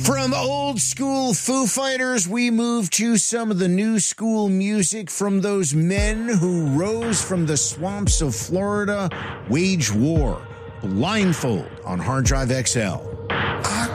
From old school Foo Fighters, we move to some of the new school music from those men who rose from the swamps of Florida, wage war. Blindfold on Hard Drive XL.